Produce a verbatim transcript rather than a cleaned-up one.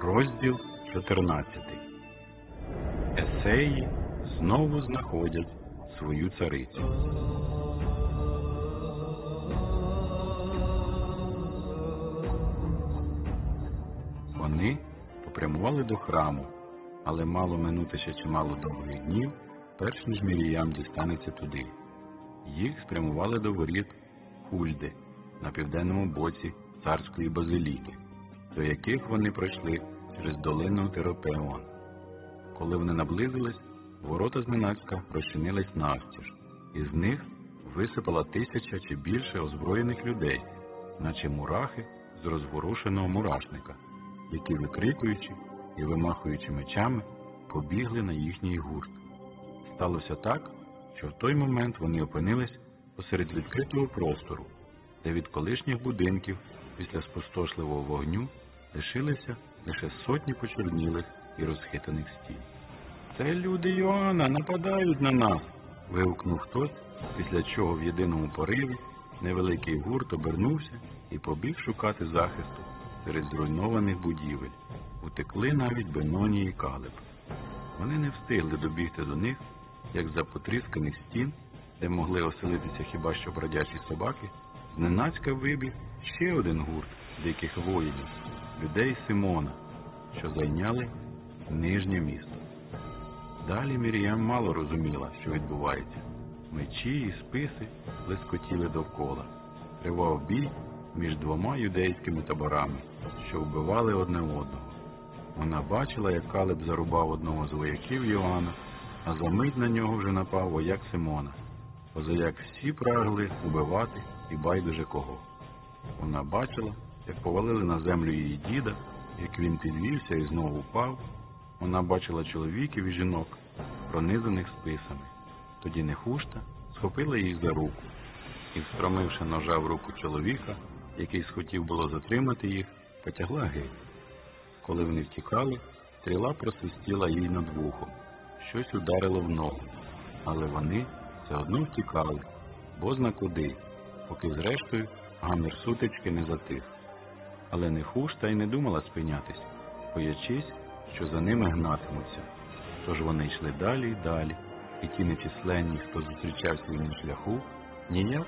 Розділ чотирнадцятий. Есеї знову знаходять свою царицю. Вони попрямували до храму, але мало минути ще чимало довгих днів, перш ніж Міріям дістанеться туди. Їх спрямували до воріт Хульди на південному боці царської базиліки, до яких вони пройшли через долину Теропеон. Коли вони наблизились, ворота зненацька розчинились навстіж, і з них висипала тисяча чи більше озброєних людей, наче мурахи з розворушеного мурашника, які, викрикуючи і вимахуючи мечами, побігли на їхній гурт. Сталося так, що в той момент вони опинились посеред відкритого простору, де від колишніх будинків після спустошливого вогню лишилися лише сотні почорнілих і розхитаних стін. «Це люди Йоанна нападають на нас!» – вигукнув хтось, після чого в єдиному пориві невеликий гурт обернувся і побіг шукати захисту серед зруйнованих будівель. Утекли навіть Беноній і Калеб. Вони не встигли добігти до них, як за потрісканих стін, де могли оселитися хіба що бродячі собаки, зненацька вибіг ще один гурт диких воїнів, людей Симона, що зайняли нижнє місто. Далі Міріям мало розуміла, що відбувається. Мечі і списи блискотіли довкола. Тривав бій між двома юдейськими таборами, що вбивали одне одного. Вона бачила, як Калеб зарубав одного з вояків Йоанна, а за мить на нього вже напав вояк Симона, позаяк всі прагли убивати і байдуже кого. Вона бачила, як повалили на землю її діда, як він підвівся і знову впав. Вона бачила чоловіків і жінок, пронизаних списами. Тоді Нехушта схопила їх за руку і, встромивши ножа в руку чоловіка, який схотів було затримати їх, потягла геть. Коли вони втікали, стріла просвистіла їй над вухом. Щось ударило в ногу, але вони все одно втікали, бозна куди, поки зрештою гамір сутички не затих. Але Нехушта й не думала спинятись, боячись, що за ними гнатимуться. Тож вони йшли далі й далі, і ті нечисленні, хто зустрічався їм на шляху, ніяк